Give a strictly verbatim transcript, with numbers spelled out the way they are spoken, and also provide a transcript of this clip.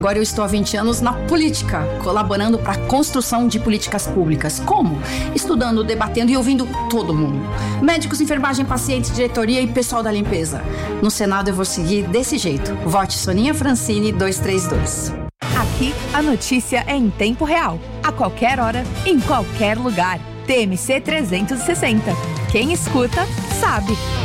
Agora eu estou há vinte anos na política, colaborando para a construção de políticas públicas. Como? Estudando, debatendo e ouvindo todo mundo. Médicos, enfermagem, pacientes, diretoria e pessoal da limpeza. No Senado eu vou seguir desse jeito. Vote Soninha Francini duzentos e trinta e dois. Aqui a notícia é em tempo real, a qualquer hora, em qualquer lugar. T M C trezentos e sessenta. Quem escuta, sabe.